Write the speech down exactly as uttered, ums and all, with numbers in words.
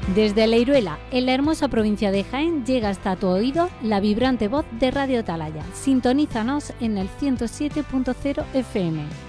Desde Leiruela, en la hermosa provincia de Jaén, llega hasta tu oído la vibrante voz de Radio Atalaya. Sintonízanos en el ciento siete punto cero F M.